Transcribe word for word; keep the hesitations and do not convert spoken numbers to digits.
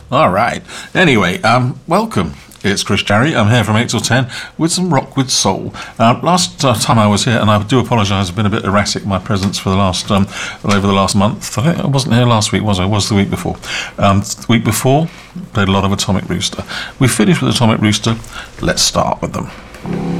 All right. Anyway, um, welcome. It's Chris Jarry. I'm here from eight till ten with some rock with soul. Uh, last uh, time I was here, and I do apologise, I've been a bit erratic, my presence for the last, um, over the last month. I think I wasn't here last week, was I? I was the week before. Um, the week before, played a lot of Atomic Rooster. We finished with Atomic Rooster. Let's start with them.